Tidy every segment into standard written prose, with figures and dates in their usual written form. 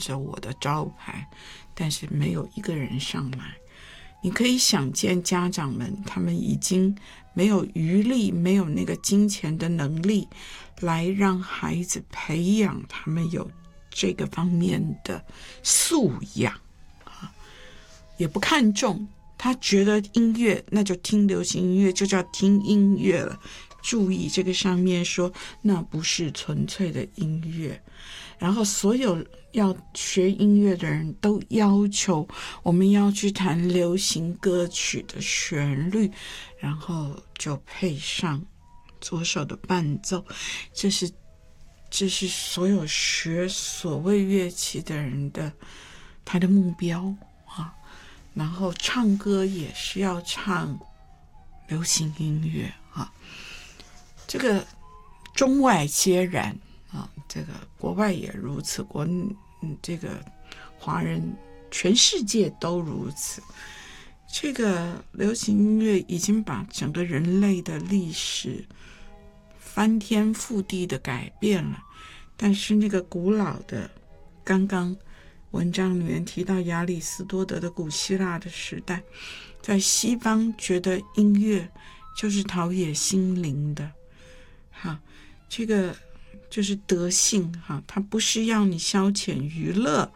着我的招牌，但是没有一个人上买。你可以想见家长们他们已经没有余力，没有那个金钱的能力来让孩子培养他们有这个方面的素养，也不看重，他觉得音乐那就听流行音乐就叫听音乐了。注意这个上面说那不是纯粹的音乐，然后所有要学音乐的人都要求我们要去弹流行歌曲的旋律，然后就配上左手的伴奏。这是所有学所谓乐器的人的他的目标啊。然后唱歌也是要唱流行音乐啊，这个中外皆然啊，这个国外也如此，这个华人全世界都如此。这个流行音乐已经把整个人类的历史翻天覆地的改变了，但是那个古老的，刚刚文章里面提到亚里士多德的古希腊的时代，在西方觉得音乐就是陶冶心灵的，这个就是德性，它不是要你消遣娱乐，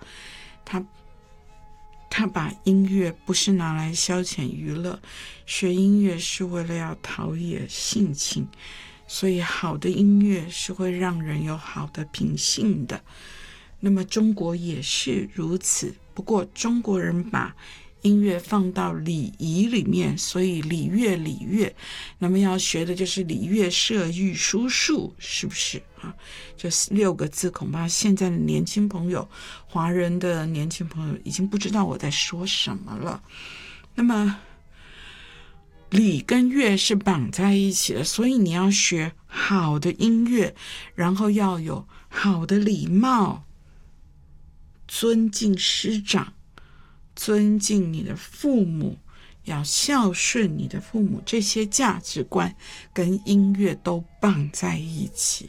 他把音乐不是拿来消遣娱乐，学音乐是为了要陶冶性情，所以好的音乐是会让人有好的品性的。那么中国也是如此，不过中国人把音乐放到礼仪里面，所以礼乐，那么要学的就是礼乐射御书数，是不是啊？这6个字恐怕现在的年轻朋友，华人的年轻朋友已经不知道我在说什么了。那么礼跟乐是绑在一起的，所以你要学好的音乐，然后要有好的礼貌，尊敬师长，尊敬你的父母，要孝顺你的父母，这些价值观跟音乐都绑在一起。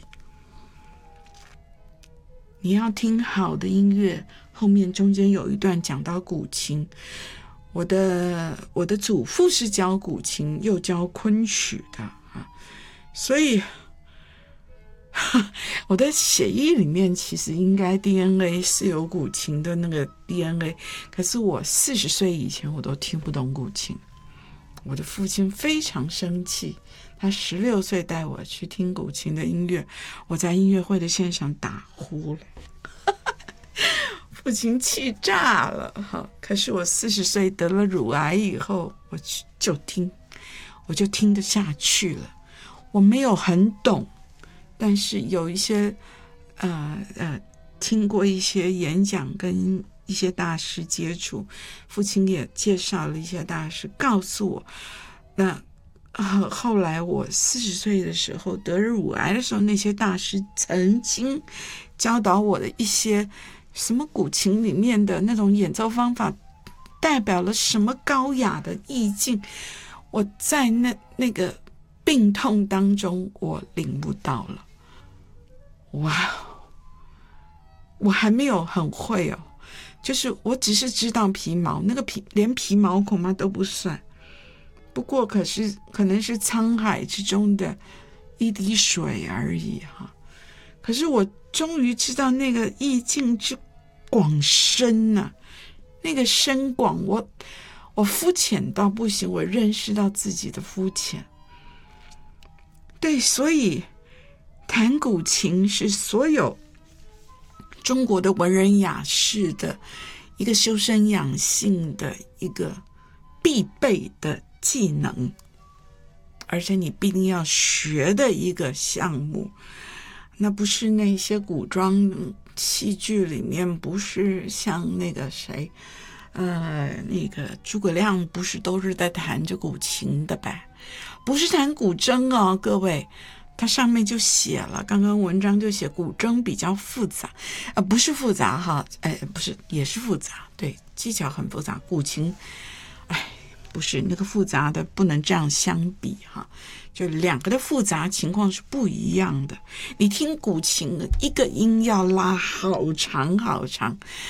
你要听好的音乐，后面中间有一段讲到古琴，我的祖父是教古琴又教昆曲的所以我的血液里面其实应该 DNA 是有古琴的那个 DNA， 可是我40岁以前我都听不懂古琴。我的父亲非常生气，他16岁带我去听古琴的音乐，我在音乐会的现场打呼了父亲气炸了可是我40岁得了乳癌以后，我就听得下去了。我没有很懂，但是有一些听过一些演讲，跟一些大师接触，父亲也介绍了一些大师告诉我。那后来我40岁的时候得乳癌的时候，那些大师曾经教导我的一些什么古琴里面的那种演奏方法代表了什么高雅的意境，我在那个病痛当中我领悟到了。哇，我还没有很会就是我只是知道皮毛，那个连皮毛恐怕都不算，不过可能是沧海之中的一滴水而已可是我终于知道那个意境之广深那个深广，我肤浅到不行，我认识到自己的肤浅。对，所以弹古琴是所有中国的文人雅士的一个修身养性的一个必备的技能，而且你必定要学的一个项目。那不是那些古装戏剧里面，不是像那个谁那个诸葛亮不是都是在弹着古琴的呗，不是弹古筝各位，它上面就写了，刚刚文章就写古筝比较复杂不是复杂不是，也是复杂，对，技巧很复杂，古琴不是那个复杂的不能这样相比就两个的复杂情况是不一样的。你听古琴一个音要拉好长好长，